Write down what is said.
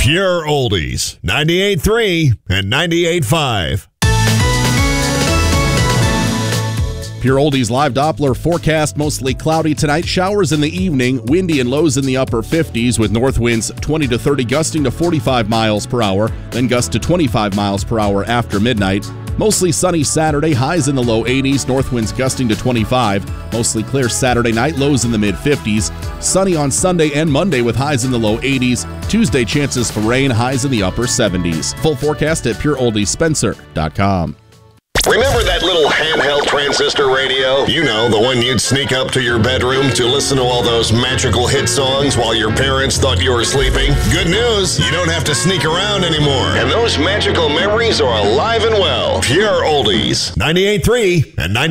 Pure Oldies, 98.3 and 98.5. Pure Oldies live Doppler forecast, mostly cloudy tonight. Showers in the evening, windy and lows in the upper 50s with north winds 20 to 30 gusting to 45 miles per hour, then gust to 25 miles per hour after midnight. Mostly sunny Saturday, highs in the low 80s, north winds gusting to 25. Mostly clear Saturday night, lows in the mid 50s. Sunny on Sunday and Monday with highs in the low 80s. Tuesday, chances for rain, highs in the upper 70s. Full forecast at pureoldiespencer.com. Remember that little handheld transistor radio? You know, the one you'd sneak up to your bedroom to listen to all those magical hit songs while your parents thought you were sleeping? Good news, you don't have to sneak around anymore. And those magical memories are alive and well. Pure Oldies, 98.3 and 98.5.